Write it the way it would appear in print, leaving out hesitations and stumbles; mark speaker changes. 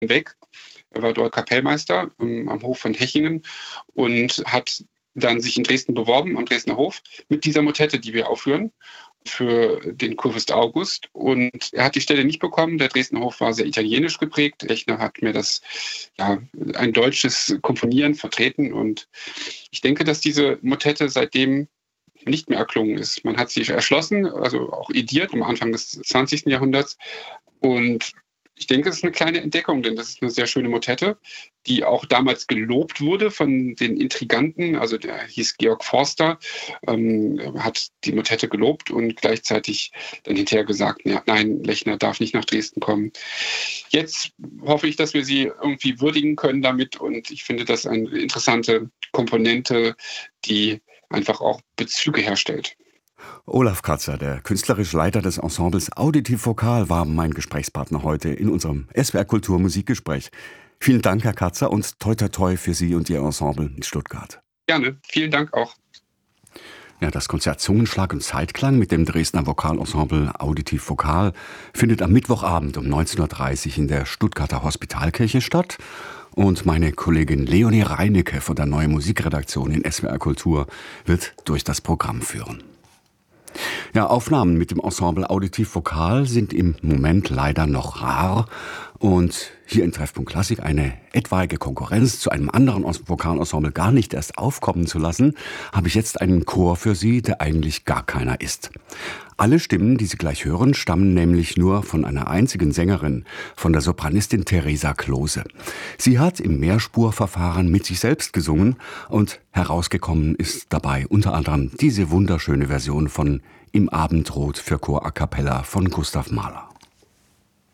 Speaker 1: weg. Er war dort Kapellmeister am Hof von Hechingen und hat dann sich in Dresden beworben, am Dresdner Hof, mit dieser Motette, die wir aufführen, für den Kurfürst August. Und er hat die Stelle nicht bekommen. Der Dresdner Hof war sehr italienisch geprägt. Lechner hat mir ein deutsches Komponieren vertreten. Und ich denke, dass diese Motette seitdem nicht mehr erklungen ist. Man hat sie erschlossen, also auch ediert am Anfang des 20. Jahrhunderts. Und ich denke, es ist eine kleine Entdeckung, denn das ist eine sehr schöne Motette, die auch damals gelobt wurde von den Intriganten. Also der hieß Georg Forster, hat die Motette gelobt und gleichzeitig dann hinterher gesagt, ja, nein, Lechner darf nicht nach Dresden kommen. Jetzt hoffe ich, dass wir sie irgendwie würdigen können damit, und ich finde das eine interessante Komponente, die einfach auch Bezüge herstellt.
Speaker 2: Olaf Katzer, der künstlerische Leiter des Ensembles Auditiv Vokal, war mein Gesprächspartner heute in unserem SWR Kultur Musikgespräch. Vielen Dank, Herr Katzer, und toi toi toi für Sie und Ihr Ensemble in Stuttgart.
Speaker 1: Gerne, vielen Dank auch.
Speaker 2: Ja, das Konzert Zungenschlag und Zeitklang mit dem Dresdner Vokalensemble Auditiv Vokal findet am Mittwochabend um 19.30 Uhr in der Stuttgarter Hospitalkirche statt. Und meine Kollegin Leonie Reinecke von der Neuen Musikredaktion in SWR Kultur wird durch das Programm führen. Ja, Aufnahmen mit dem Ensemble Auditiv Vokal sind im Moment leider noch rar. Und hier in Treffpunkt Klassik eine etwaige Konkurrenz zu einem anderen Vokalensemble gar nicht erst aufkommen zu lassen, habe ich jetzt einen Chor für Sie, der eigentlich gar keiner ist. Alle Stimmen, die Sie gleich hören, stammen nämlich nur von einer einzigen Sängerin, von der Sopranistin Theresa Klose. Sie hat im Mehrspurverfahren mit sich selbst gesungen und herausgekommen ist dabei unter anderem diese wunderschöne Version von Im Abendrot für Chor a cappella von Gustav Mahler.